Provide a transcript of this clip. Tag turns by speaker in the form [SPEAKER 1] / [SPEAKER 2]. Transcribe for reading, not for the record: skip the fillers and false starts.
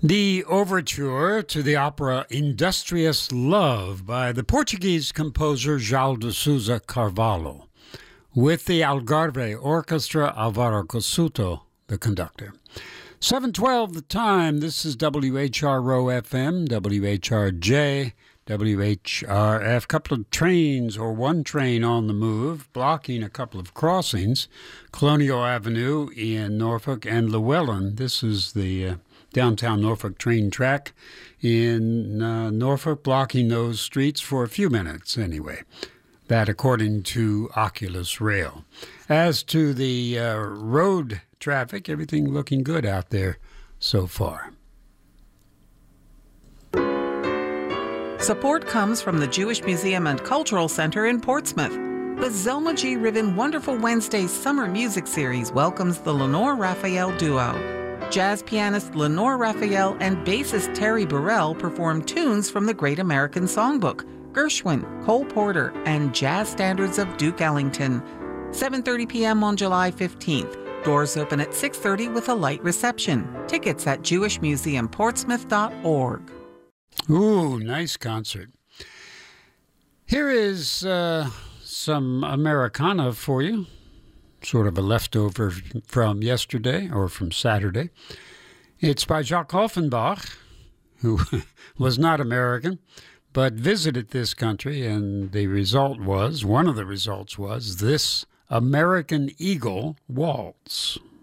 [SPEAKER 1] The overture to the opera Industrious Love by the Portuguese composer João de Sousa Carvalho, with the Algarve Orchestra, Alvaro Cousuto, the conductor. 7:12 the time. This is WHRO FM, WHRJ, WHRF. Couple of trains, or one train on the move, blocking a couple of crossings. Colonial Avenue in Norfolk and Llewellyn. This is the downtown Norfolk train track in Norfolk, blocking those streets for a few minutes anyway. That according to Oculus Rail. As to the road traffic, everything looking good out there so far.
[SPEAKER 2] Support comes from the Jewish Museum and Cultural Center in Portsmouth. The Zelma G. Riven Wonderful Wednesdays Summer Music Series welcomes the Lenore Raphael duo. Jazz pianist Lenore Raphael and bassist Terry Burrell perform tunes from the Great American Songbook, Gershwin, Cole Porter, and jazz standards of Duke Ellington. 7:30 p.m. on July 15th. Doors open at 6:30 with a light reception. Tickets at jewishmuseumportsmouth.org.
[SPEAKER 1] Ooh, nice concert. Here is some Americana for you. Sort of a leftover from yesterday or from Saturday. It's by Jacques Offenbach, who was not American, but visited this country, and one of the results was this American Eagle Waltz.